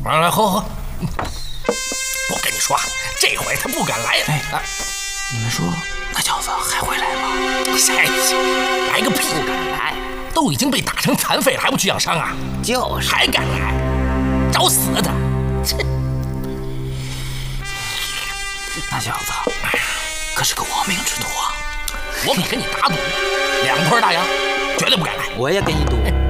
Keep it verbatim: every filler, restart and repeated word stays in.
来，喝喝。我跟你说，这回他不敢来。 哎，啊、你们说那小子还会来吗？ 谁？来个屁！ 不敢来， 都已经被打成残废了，还不去养伤啊？ 就是， 还敢来？找死的！切！ 那小子可是个亡命之徒啊！ 我敢跟你打赌，两盆大洋绝对不敢来。 我也跟你赌。